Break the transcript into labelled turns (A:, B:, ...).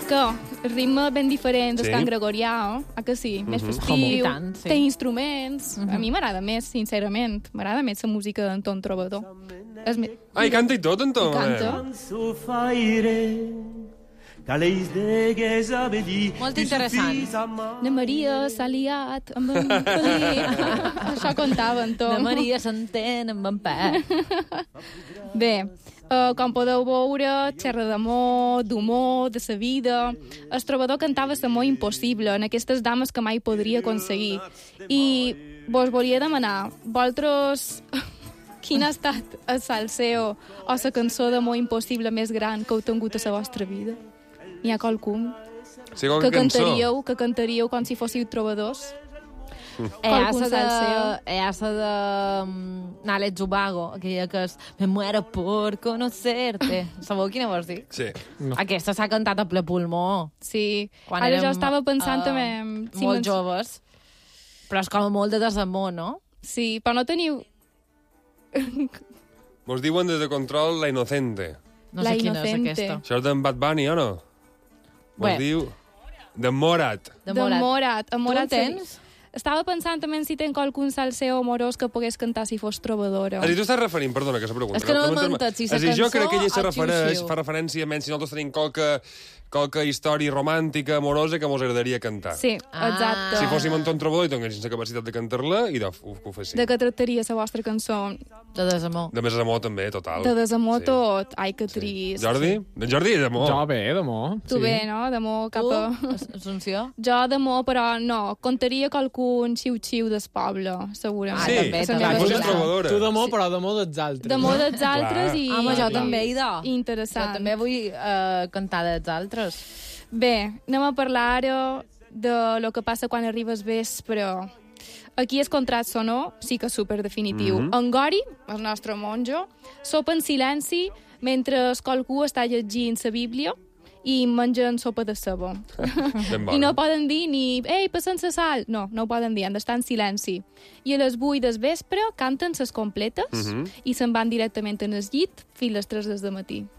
A: que el ritme ben diferent del cant gregorià, que sí? Més festiu, té instruments. A mi m'agrada més, sincerament. M'agrada més la música d'Anton Trobador.
B: I canta i tot, Anton.
A: Canta.
C: Molt interessant.
A: Na Maria s'ha liat amb en Felip. Això contava, Anton.
C: Na Maria s'entén amb en Pep.
A: Bé, com podeu veure, xerra d'amor, d'humor, de sa vida. El trobador cantava l'amor impossible en aquestes dames que mai podria aconseguir. I vos volia demanar, vosaltres... Quin ha estat el salseo o la cançó d'amor impossible més gran que heu tingut a la vostra vida? N'hi ha qualcun?
B: Sí, que
A: cantaríeu com si fóssiu trobadors?
C: Qualcun salseo? Esa de Alex Ubago, aquella que és Me muero por conocerte. Sabeu quina vols dir?
B: Sí.
D: No.
C: Aquesta s'ha cantat a ple pulmó.
A: Sí.
C: Quan
A: Ara
C: érem,
A: jo estava pensant també...
C: molt joves. Però és com molt de desamor, no?
A: Sí, però no teniu...
B: Mos diuen des de Control La Inocente.
C: No sé quina és aquesta.
B: Això és d'en Bad Bunny, o no? Mos diu... De Morat.
A: De Morat.
C: Tu en tens?
A: Estava pensant també si ten qualcun salseo amorós que pogués cantar si fos trobadora.
B: És a dir, tu estàs referint, perdona que se pregunta.
C: És que no m'he mentat si la cançó
B: jo crec que ella se
C: o
B: refereix,
C: xiu-xiu.
B: fa referència a menys si nosaltres tenim qualque història romàntica, amorosa, que mos agradaria cantar.
A: Sí, exacte.
B: Si fóssim Anton Trobador i tinguéssim la capacitat de cantar-la, i que ho féssim.
A: De què tractaria la vostra cançó?
C: De desamor.
B: De més amor també, total.
A: De desamor tot. Ai, que trist.
B: Jordi? En Jordi és d'amor.
D: Jo bé, d'amor.
A: Tu bé, no? D'amor cap a...
C: Assumpció?
A: Jo d'amor, però no. Contaria qualcun xiu-xiu del poble, segurament.
B: Sí,
C: també,
B: si
C: també.
B: fossis trobadora.
D: Tu d'amor, però d'amor dels altres.
A: D'amor dels altres i...
C: Home, jo també, idò.
A: Interessant.
C: Jo també vull cantar dels altres.
A: Bé, anem a parlar ara de lo que passa quan arribes vespre. Aquí el contrast sonor sí que és superdefinitiu. En Gori, el nostre monjo, sopa en silenci mentre qualcú està llegint la Bíblia i mengen sopa de ceba. I no poden dir ni «Ei, passen la sal!» No, no ho poden dir, han d'estar en silenci. I a les 8 del vespre canten les completes i se'n van directament en el llit fins les 3 del matí.